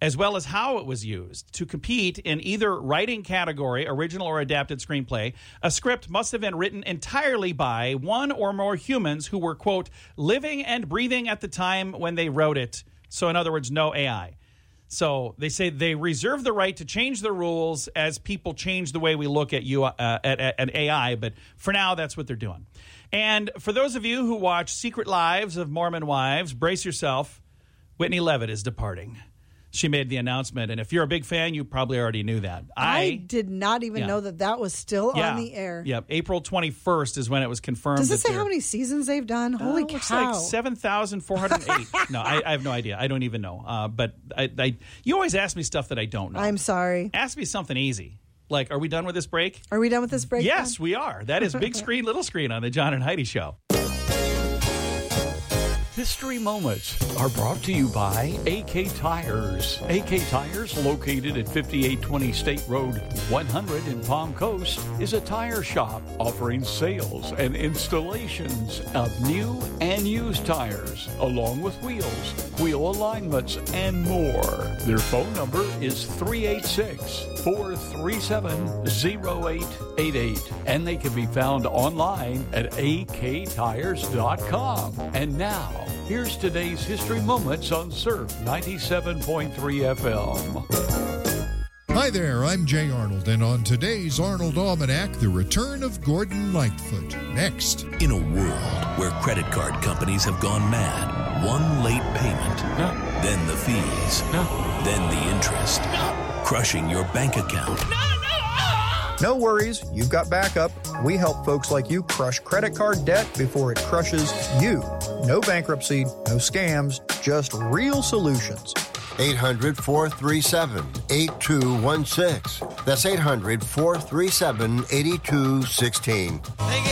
as well as how it was used. To compete in either writing category, original or adapted screenplay, a script must have been written entirely by one or more humans who were, quote, living and breathing at the time when they wrote it. So, in other words, no AI. So they say they reserve the right to change the rules as people change the way we look at at AI. But for now, that's what they're doing. And for those of you who watch Secret Lives of Mormon Wives, brace yourself. Whitney Levitt is departing. She made the announcement, and if you're a big fan, you probably already knew that. I did not even know that was still on the air. Yeah, April 21st is when it was confirmed. Does it say how many seasons they've done? Holy cow. Looks like 7,408. No, I have no idea. I don't even know. But you always ask me stuff that I don't know. I'm sorry. Ask me something easy. Like, are we done with this break? Are we done with this break? Yes, we are. That is Big Screen, Little Screen on the John and Heidi Show. History Moments are brought to you by AK Tires. AK Tires, located at 5820 State Road 100 in Palm Coast, is a tire shop offering sales and installations of new and used tires, along with wheels, wheel alignments, and more. Their phone number is 386-437-0888, and they can be found online at aktires.com. And now, here's today's History Moments on Surf 97.3 FM. Hi there, I'm Jay Arnold, and on today's Arnold Almanac, the return of Gordon Lightfoot. Next. In a world where credit card companies have gone mad, one late payment, then the fees, then the interest, crushing your bank account. No worries, you've got backup. We help folks like you crush credit card debt before it crushes you. No bankruptcy, no scams, just real solutions. 800-437-8216. That's 800-437-8216.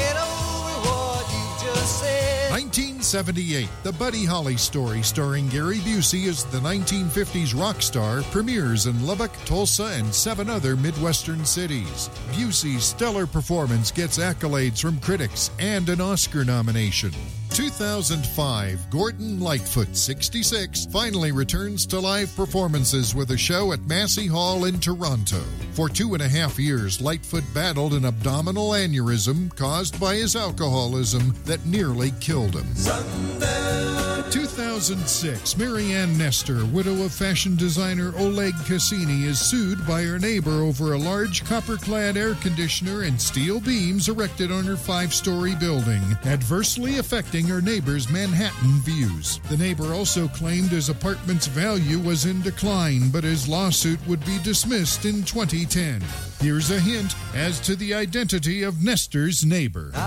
1978, The Buddy Holly Story, starring Gary Busey as the 1950s rock star, premieres in Lubbock, Tulsa, and 7 other Midwestern cities. Busey's stellar performance gets accolades from critics and an Oscar nomination. 2005, Gordon Lightfoot, 66, finally returns to live performances with a show at Massey Hall in Toronto. For 2.5 years, Lightfoot battled an abdominal aneurysm caused by his alcoholism that nearly killed him. 2006, Marianne Nestor, widow of fashion designer Oleg Cassini, is sued by her neighbor over a large copper-clad air conditioner and steel beams erected on her 5-story building, adversely affecting her neighbor's Manhattan views. The neighbor also claimed his apartment's value was in decline, but his lawsuit would be dismissed in 2010. Here's a hint as to the identity of Nestor's neighbor.